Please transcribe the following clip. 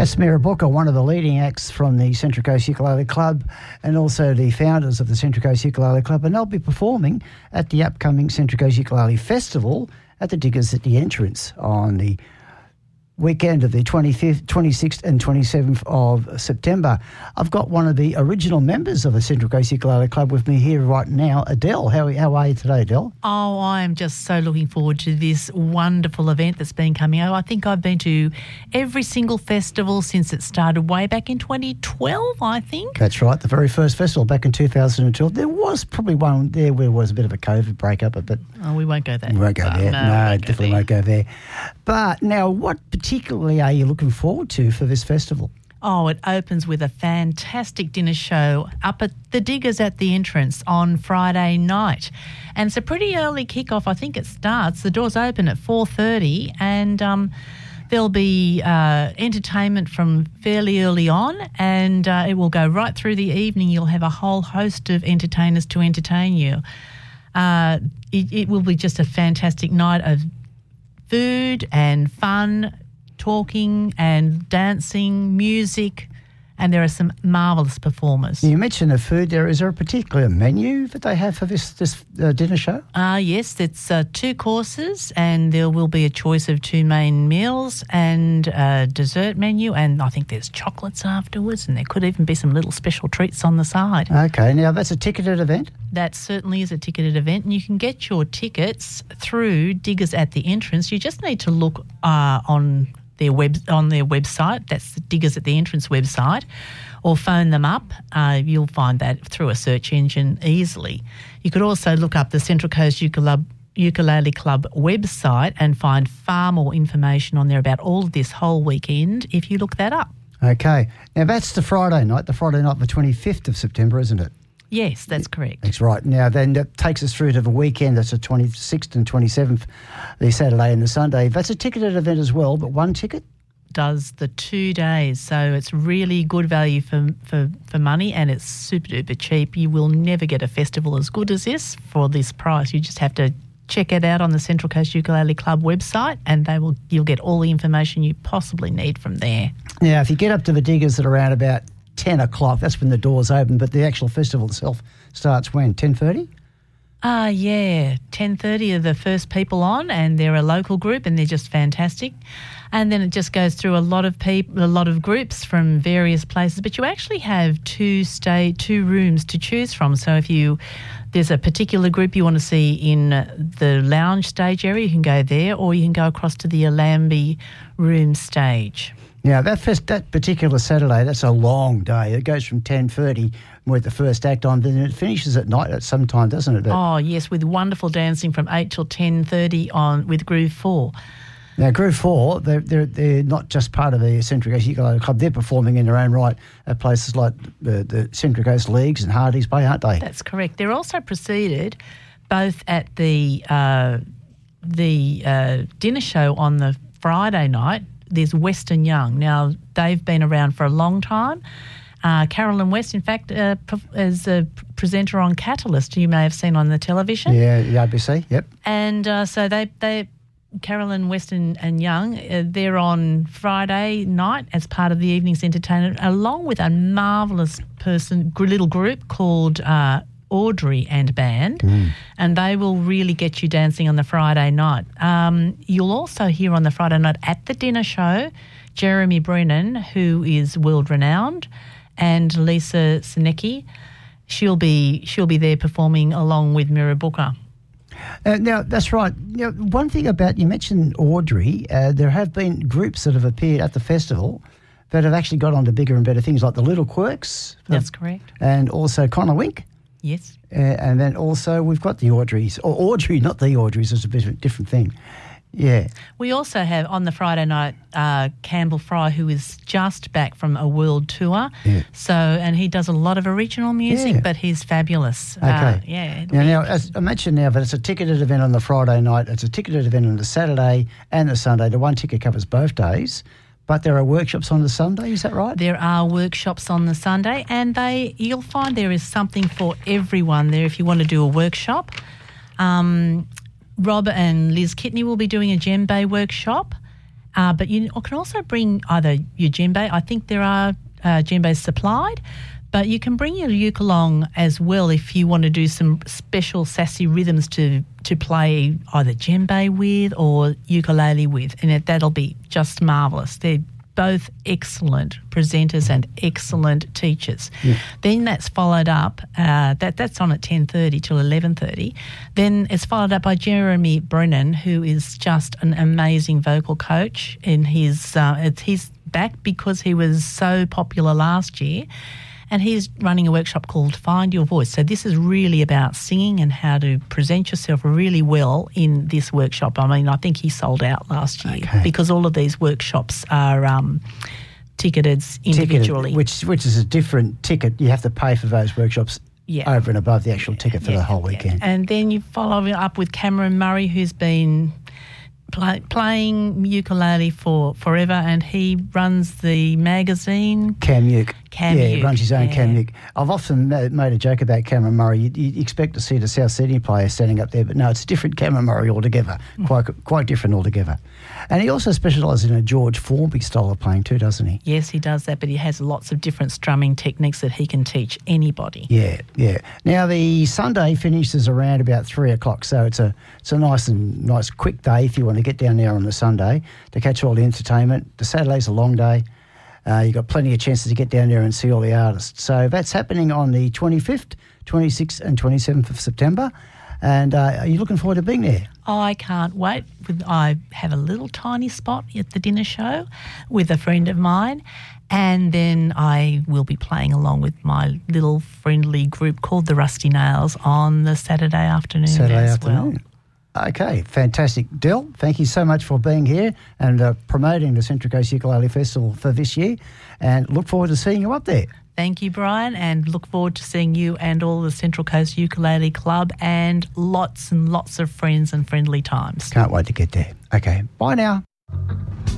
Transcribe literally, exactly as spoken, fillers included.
That's Mirrabooka, one of the leading acts from the Central Coast Ukulele Club and also the founders of the Central Coast Ukulele Club, and they'll be performing at the upcoming Central Coast Ukulele Festival at the Diggers at the Entrance on the weekend of the twenty-fifth, twenty-sixth and twenty-seventh of September. I've got one of the original members of the Central Coast Ukulele Club with me here right now, Adele. How, how are you today, Adele? Oh, I am just so looking forward to this wonderful event that's been coming out. I think I've been to every single festival since it started way back in twenty twelve, I think. That's right, the very first festival back in two thousand twelve. There was probably one there where there was a bit of a COVID breakup, but... Oh, we won't go there. We won't go oh, there. No, no won't definitely go won't go there. But now, what particularly are you looking forward to for this festival? Oh, it opens with a fantastic dinner show up at the Diggers at the Entrance on Friday night. And it's a pretty early kickoff. I think it starts, the doors open at four thirty, and um, there'll be uh, entertainment from fairly early on, and uh, it will go right through the evening. You'll have a whole host of entertainers to entertain you. Uh, it, it will be just a fantastic night of food and fun, talking and dancing, music, and there are some marvellous performers. You mentioned the food there. Is there a particular menu that they have for this this uh, dinner show? Uh, yes, it's uh, two courses, and there will be a choice of two main meals and a dessert menu, and I think there's chocolates afterwards, and there could even be some little special treats on the side. Okay, now that's a ticketed event? That certainly is a ticketed event, and you can get your tickets through Diggers at the Entrance. You just need to look uh, on... their web on their website. That's the Diggers at the Entrance website, or phone them up. Uh, you'll find that through a search engine easily. You could also look up the Central Coast Ukulele, Ukulele Club website and find far more information on there about all of this whole weekend if you look that up. Okay. Now that's the Friday night, the Friday night the twenty-fifth of September, isn't it? Yes, that's correct. That's right. Now then that takes us through to the weekend. That's the twenty-sixth and twenty-seventh, the Saturday and the Sunday. That's a ticketed event as well, but one ticket? Does the two days. So it's really good value for, for, for money, and it's super duper cheap. You will never get a festival as good as this for this price. You just have to check it out on the Central Coast Ukulele Club website, and they will you'll get all the information you possibly need from there. Now, if you get up to the Diggers at around about ten o'clock, that's when the doors open, but the actual festival itself starts when, ten thirty? Ah, uh, yeah, ten thirty are the first people on, and they're a local group, and they're just fantastic. And then it just goes through a lot of people, a lot of groups from various places. But you actually have two stay, two rooms to choose from. So if you there's a particular group you want to see in the lounge stage area, you can go there, or you can go across to the Alambi room stage. Now, that first, that particular Saturday, that's a long day. It goes from ten thirty with the first act on, then it finishes at night at some time, doesn't it? Oh, yes, with wonderful dancing from eight till ten thirty on with Groove four. Now, Groove four, they're, they're, they're not just part of the Central Coast Ukulele Club. They're performing in their own right at places like the, the Central Coast Leagues and Hardy's Bay, aren't they? That's correct. They're also preceded both at the, uh, the uh, dinner show on the Friday night. There's Western Young. Now, they've been around for a long time. Uh, Carolyn West, in fact, uh, is a presenter on Catalyst, you may have seen on the television. Yeah, the R B C, yep. And uh, so they, they, Carolyn West and, and Young, uh, they're on Friday night as part of the evening's entertainment, along with a marvellous person, little group called uh, Audrey and Band, mm. and they will really get you dancing on the Friday night. Um, you'll also hear on the Friday night at the dinner show Jeremy Brennan, who is world-renowned, and Lisa Sinecki. She'll be she'll be there performing along with Mirrabooka. Uh, now, that's right. Now, one thing about, you mentioned Audrey, uh, there have been groups that have appeared at the festival that have actually got on to bigger and better things, like the Little Quirks. That's correct. And also Connor Wink. Yes. Uh, and then also we've got the Audreys. Or Audrey, not the Audreys, it's a bit of a different thing. Yeah. We also have on the Friday night uh, Campbell Fry, who is just back from a world tour. Yeah. So, and he does a lot of original music, yeah. but he's fabulous. Okay. Uh, yeah. Now, now, as I mentioned now, but it's a ticketed event on the Friday night. It's a ticketed event on the Saturday and the Sunday. The one ticket covers both days. But there are workshops on the Sunday, is that right? There are workshops on the Sunday, and they you'll find there is something for everyone there if you want to do a workshop. Um, Rob and Liz Kitney will be doing a djembe workshop. Uh, but you can also bring either your djembe. I think there are uh, djembes supplied, but you can bring your uke along as well if you want to do some special sassy rhythms to to play either djembe with or ukulele with, and it, that'll be just marvellous. They're both excellent presenters and excellent teachers. Yeah. Then that's followed up, uh, that that's on at ten thirty till eleven thirty. Then it's followed up by Jeremy Brennan, who is just an amazing vocal coach. And his, uh, it's, he's back because he was so popular last year. And he's running a workshop called Find Your Voice. So this is really about singing and how to present yourself really well in this workshop. I mean, I think he sold out last year okay. because all of these workshops are um, ticketed individually. Ticketed, which which is a different ticket. You have to pay for those workshops yeah. over and above the actual yeah, ticket for yeah, the whole weekend. Yeah. And then you follow up with Cameron Murray, who's been Play, playing ukulele for forever, and he runs the magazine Cam Uke. Cam yeah, Uke. he runs his own yeah. Cam Uke. I've often made a joke about Cameron Murray. You'd, you'd expect to see the South Sydney player standing up there, but no, it's a different Cameron Murray altogether. Mm. Quite quite different altogether. And he also specialises in a George Formby style of playing too, doesn't he? Yes, he does that, but he has lots of different strumming techniques that he can teach anybody. Yeah, yeah. Now the Sunday finishes around about three o'clock, so it's a it's a nice and nice quick day if you want to get down there on the Sunday to catch all the entertainment. The Saturday's a long day. Uh, you've got plenty of chances to get down there and see all the artists. So that's happening on the twenty-fifth, twenty-sixth and twenty-seventh of September. And uh, are you looking forward to being there? Oh, I can't wait. I have a little tiny spot at the dinner show with a friend of mine, and then I will be playing along with my little friendly group called the Rusty Nails on the Saturday afternoon Saturday as afternoon. well. Okay, fantastic. Del, thank you so much for being here and uh, promoting the Central Coast Ukulele Festival for this year, and look forward to seeing you up there. Thank you, Brian, and look forward to seeing you and all the Central Coast Ukulele Club and lots and lots of friends and friendly times. Can't wait to get there. Okay, bye now.